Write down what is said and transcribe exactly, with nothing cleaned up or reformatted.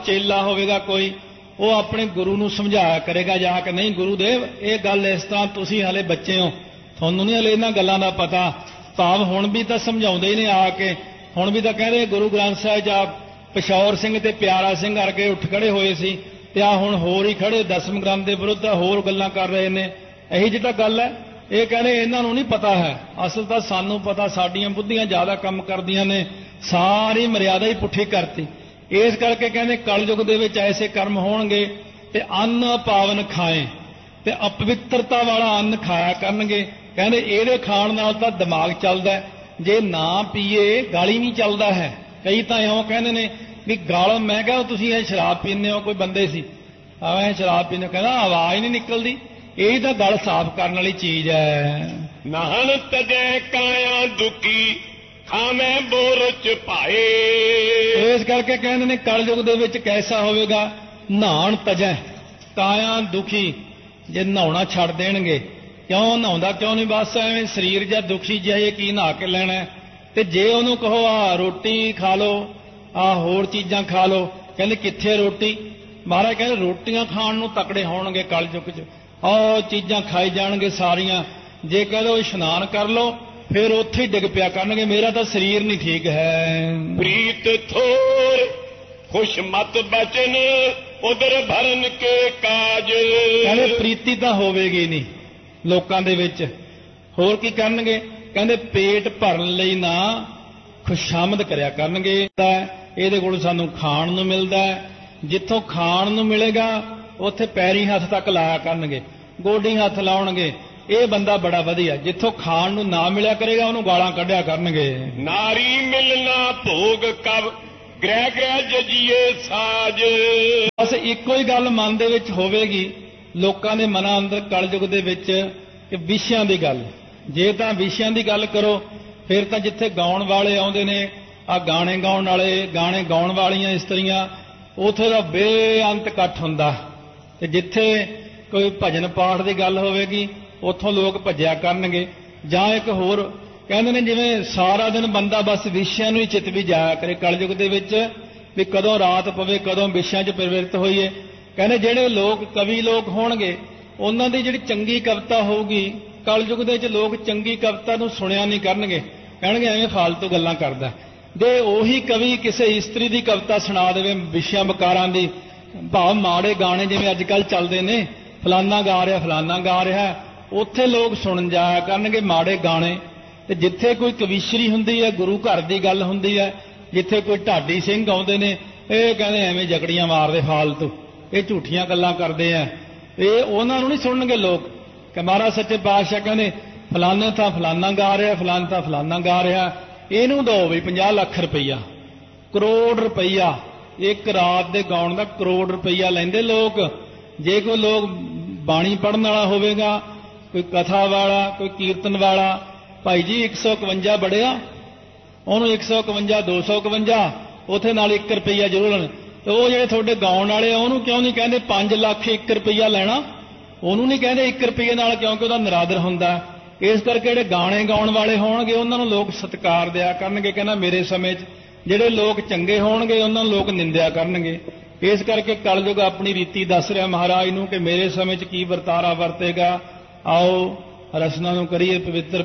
चेला होवेगा कोई वो अपने गुरु नूं समझाया करेगा जाके, नहीं गुरुदेव ये गल इस तरह, तुसीं हले बच्चे हो, तुहानूं नहीं हले इन्हां गल्लां दा पता। भाव हुण भी तां समझाउंदे ही ने आके, हुण भी तां कहंदे गुरु ग्रंथ साहिब जा पिशौर सिंह ते प्यारा सिंह अरगे उठ खड़े होए सी ते आ हुण होर ही खड़े दसम ग्रंथ दे विरुद्ध होर गल्लां कर रहे ने। ਇਹੀ ਜਿਹੀ ਤਾਂ ਗੱਲ है। ये कहने इन्हां नूं नहीं पता है, असल तां सानूं पता, साडियां बुद्धियां ज़्यादा काम करदियां ने, सारी मर्यादा ही पुट्ठी करती। इस करके कहने कलयुग दे विच ऐसे कर्म होणगे ते अन्न पावन खाए ते अपवित्रता वाला अन्न खाया करनगे। कहने इहदे खाण नाल तां दिमाग चलदा है, जे ना पीए गाली नहीं चलदा है। कई तां इउं कहंदे ने भी गल, मैं कहा तुसीं ਇਹ शराब पींदे हो, कोई बंदे सी आवें शराब पींदे, कहंदा आवाज़ नहीं निकलदी। यही तो गल साफ करने वाली चीज है। नहन तजै काया दुखी खावे बोर च पाए। इस करके कहते ने कलयुग दे विच कैसा होवेगा, नहाण तजै काया दुखी, जे नहाउणा छड़ देणगे। क्यों नहाउंदा क्यों नहीं, बस एवें शरीर जा दुखी जिहा ये की नहा के लैणा। ते जे उहनूं कहो आ रोटी खा लो, आ होर चीज़ां खा लो, कहंदे कित्थे रोटी। महाराज कहंदे रोटियां खाण नूं तकड़े होणगे कलयुग च, और चीज़ां खाई जाणगे सारियां। जे कह दो इशनान कर लो फिर उत्थे ही डिग पिया करनगे, मेरा तो शरीर नहीं ठीक है। प्रीत थोर खुश मत बचन उधर भरन के काज। कहंदे प्रीति तो होवेगी नहीं लोकां दे विच, होर की करनगे। कहंदे पेट भरन लई ना खुशामद करिया करनगे। इहदे कोल सानूं खाण नूं मिलदा है, जिथों खाण नूं मिलेगा उत्थे पैरी हथ तक लाया करनगे, गोडी हथ लाउणगे। ये बंदा बड़ा वधिया, जिथों खाण नूं ना मिलिया करेगा उहनूं गालां कढिया करनगे। नारी मिलना भोग कब ग्रह ग्रह जजीए साज। बस इक्को ही गल मन दे विच होवेगी लोकां दे मनां अंदर कलयुग दे विच कि विशिਆਂ ਦੀ गल। जे तां विशिਆਂ ਦੀ गल करो फिर तां जिथे गाउण वाले आउंदे ने, आ गाणे गाउण वाले, गाणे गाउण वालियां इस्त्रियां, उत्थे दा बेअंत इकट्ठ हुंदा। ते जिथे कोई भजन पाठ की गल होवेगी उत्थों लोग भज्या करनगे। जां एक होर कहंदे ने जिवें सारा दिन बंदा बस विषयां नूं ही चित भी जाया करे कलयुग दे विच, भी कदों रात पवे कदों विषयां च प्रवृत्त होईए। कहंदे जिहड़े लोग कवि लोग होणगे उन्हां दी जिहड़ी चंगी कविता होਊਗੀ कलयुग दे विच लोग चंगी कविता नूं सुणिया नहीं करनगे, कहणगे एवें फालतू गल्लां करदा। जे ओही कवि किसी इस्त्री की कविता सुणा देवे विषयां विकारां दी, भाव माड़े गाने जिवें अजकल चलदे ने, फलाना गा रहा फलाना गा रहा, उत्थे लोग सुन जाया करनगे माड़े गाने। ते जिथे कोई कविश्री हुंदी है, गुरु घर की गल हुंदी है, जिथे कोई ढाडी सिंह आउंदे ने, ये कहंदे एवें जकड़ियां मारदे फालतू, ये झूठियां गल्लां करदे आ, ये उहनां नूं नहीं सुणनगे लोग। कि महाराज सच्चे पातशाह कहंदे फलाने थां फलाना गा रहा, फलाने थां फलाना गा रहा, इहनूं दो भी पचास लाख रुपया, करोड़ रुपया एक रात दे गाउण दा करोड़ रुपया लैंदे लोग। जे कोई लोग बाणी पढ़न वाला होवेगा, कोई कथा वाला, कोई कीर्तन वाला, भाई जी एक सौ इकवंजा बड़िया, उन्होंने एक सौ इकवंजा दो सौ इकवंजा उत्थे नाल एक रुपया जरूर लेना। तो वो जिहड़े तुहाडे गाउण वाले उन्होंने क्यों नहीं कहंदे पांच लाख एक रुपया लेना, उन्होंने नहीं कहंदे एक रुपये नाल, क्योंकि उहदा निरादर हुंदा। इस करके जिहड़े गाणे गाउण वाले होणगे उन्हां नूं लोग सत्कार दिया करनगे। कहना मेरे समय च जिहड़े लोग चंगे होणगे उन्हां नूं लोग निंदिया करनगे। इस करके कलयुग अपनी रीति दस रहा महाराज नूं कि मेरे समय च की वरतारा वरतेगा। आओ रसना नूं करिए पवित्र।